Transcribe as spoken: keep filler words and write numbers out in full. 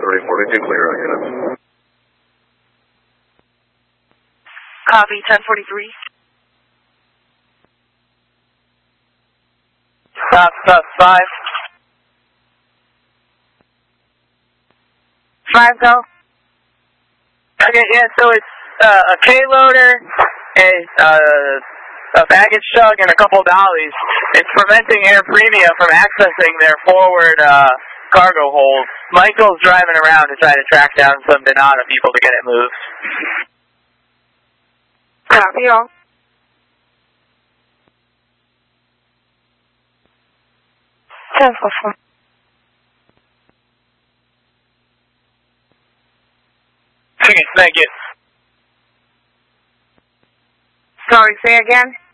three forty-two, clear on units. Copy, ten forty-three. Stop, stop, five. Five, go. Okay, yeah, so it's uh, a K-loader, a, uh, a baggage truck, and a couple dollies. It's preventing Air Premia from accessing their forward uh, cargo hold. Michael's driving around to try to track down some Donata people to get it moved. Copy all. ten four four. Okay, thank you. Sorry, say again?